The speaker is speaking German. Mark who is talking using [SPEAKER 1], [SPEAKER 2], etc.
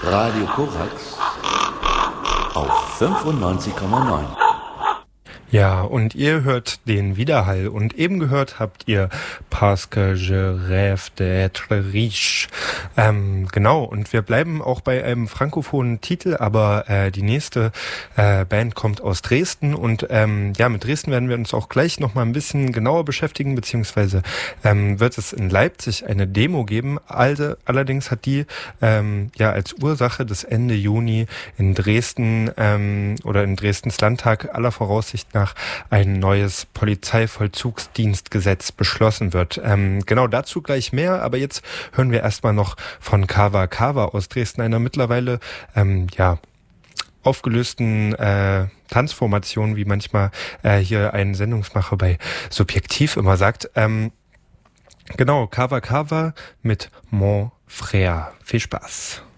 [SPEAKER 1] Radio Korax auf 95,9.
[SPEAKER 2] Ja, und ihr hört den Widerhall und eben gehört habt ihr Parce que je rêve d'être riche. Genau, und wir bleiben auch bei einem frankophonen Titel, aber die nächste Band kommt aus Dresden und ja, mit Dresden werden wir uns auch gleich nochmal ein bisschen genauer beschäftigen, beziehungsweise wird es in Leipzig eine Demo geben. Allerdings hat die ja als Ursache das Ende Juni in Dresden oder in Dresdens Landtag aller Voraussicht nach ein neues Polizeivollzugsdienstgesetz beschlossen wird. Genau dazu gleich mehr, aber jetzt hören wir erstmal noch von Kava Kava aus Dresden, einer mittlerweile ja aufgelösten Tanzformation, wie manchmal hier ein Sendungsmacher bei Subjektiv immer sagt. Genau, Kava Kava mit Mon Frère. Viel Spaß.